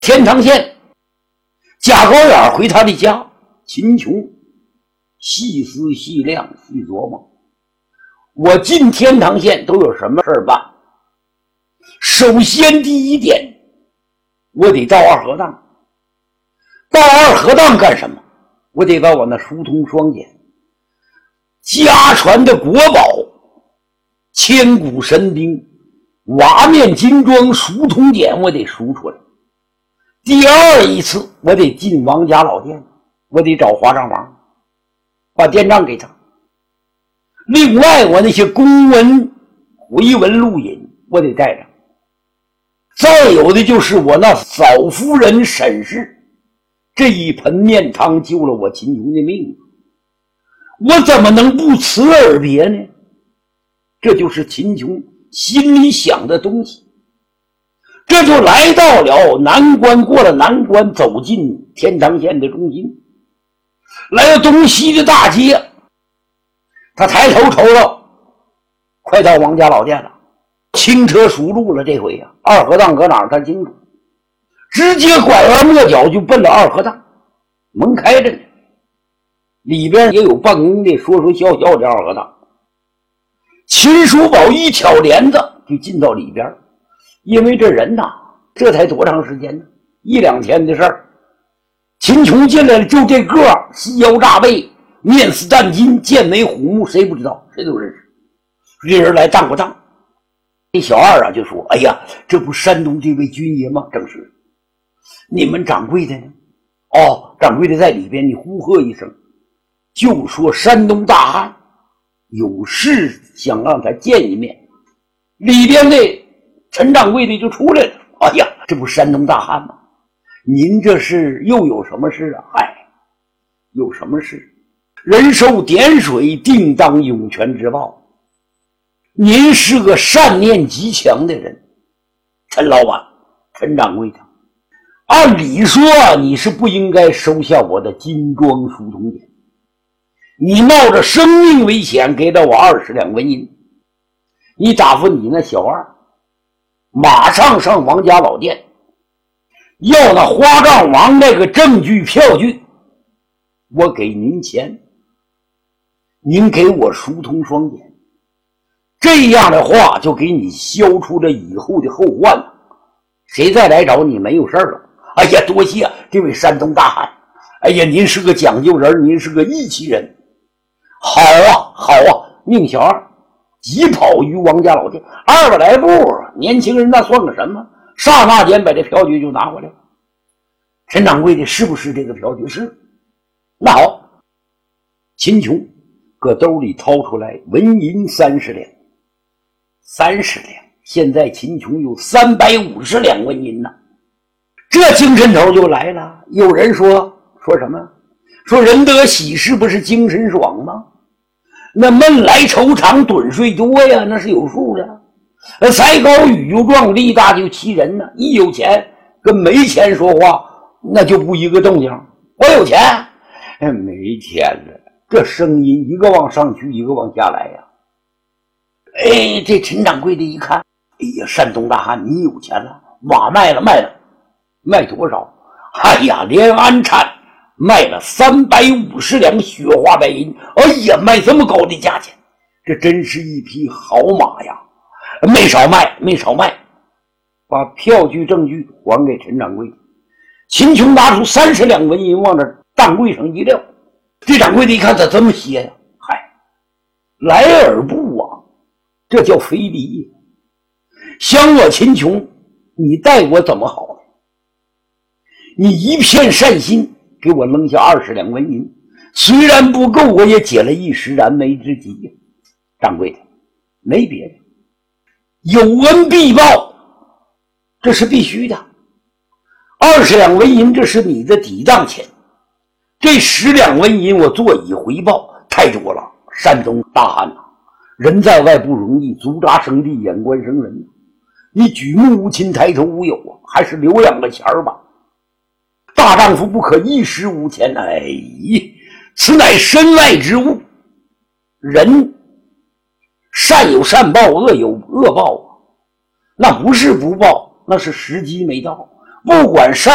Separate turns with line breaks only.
天堂县，贾高远回他的家，秦琼细思细量细琢磨，我进天堂县都有什么事儿办？首先第一点，我得到二河当。到二河当干什么？我得到我那疏通双锏，家传的国宝，千古神兵瓦面金装疏通锏，我得赎出来。第二一次，我得进王家老店，我得找华丈王，把店账给他。另外，我那些公文、回文录引，我得带着。再有的就是我那嫂夫人沈氏，这一盆面汤救了我秦琼的命，我怎么能不辞而别呢？这就是秦琼心里想的东西。这就来到了南关，过了南关，走进天堂县的中心，来到东西的大街。他抬头瞅瞅，快到王家老店了，轻车熟路了。这回呀，二河当搁哪儿他清楚，直接拐弯抹角就奔了二河当。门开着呢，里边也有办公的，说说笑笑的二河当。秦叔宝一挑帘子就进到里边，因为这人呐，这才多长时间呢？一两天的事儿。秦琼进来了，就这个细腰炸背，面似淡金，剑眉虎目，谁不知道？谁都认识。这人来当过当。这小二啊就说：“哎呀，这不山东这位军爷吗？正是。你们掌柜的呢？哦，掌柜的在里边，你呼喝一声，就说山东大汉有事想让他见一面。”里边的陈掌柜的就出来了。哎呀，这不山东大汉吗？您这是又有什么事啊？嗨，有什么事？人受点水，定当涌泉之报。您是个善念极强的人，陈老板，陈掌柜的，按理说你是不应该收下我的金装疏通锏，你冒着生命危险给了我20两纹银，你答复你那小二，马上上王家老店，要那花杠王那个证据票据，我给您钱，您给我疏通双锏，这样的话就给你消除了以后的后患了，谁再来找你没有事了。哎呀，多谢这位山东大汉，哎呀，您是个讲究人，您是个义气人。好啊好啊，宁小二急跑于王家老店，200来步，年轻人那算个什么？刹那间把这票据就拿回来了。陈掌柜的，是不是这个票据？是。那好，秦琼搁兜里掏出来纹银30两，30两，现在秦琼有350两纹银呢。这精神头就来了。有人说什么？说人得喜事不是精神爽吗？那闷来愁肠，盹睡多呀，那是有数的。才高宇就壮，力大就欺人呢。一有钱跟没钱说话，那就不一个动静。我有钱，没钱了，这声音一个往上去，一个往下来呀。哎，这陈掌柜的一看，哎呀，山东大汉，你有钱了，马卖了，卖多少？哎呀，连安产卖了350两雪花白银。哎呀，卖这么高的价钱，这真是一匹好马呀！没少卖，把票据证据还给陈掌柜。秦琼拿出30两纹银往这当柜上一撂，这掌柜的一看咋这么些呀？嗨，来而不往，这叫非礼。想我秦琼，你待我怎么好呢？你一片善心给我扔下20两纹银，虽然不够，我也解了一时燃眉之急。掌柜的，没别的，有恩必报，这是必须的。20两纹银，这是你的抵当钱，这10两纹银我做以回报，太多了。山东大汉呐，人在外不容易，足扎生地，眼观生人。你举目无亲，抬头无有啊，还是留两个钱吧。大丈夫不可一时无钱，哎，此乃身外之物。人善有善报，恶有恶报啊，那不是不报，那是时机没到。不管善